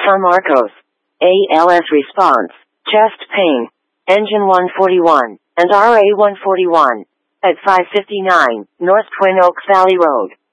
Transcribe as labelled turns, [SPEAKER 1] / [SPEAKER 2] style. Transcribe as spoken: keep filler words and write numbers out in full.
[SPEAKER 1] San Marcos. A L S response, chest pain, engine one forty-one, and R A one forty-one, at five fifty-nine, North Twin Oaks Valley Road.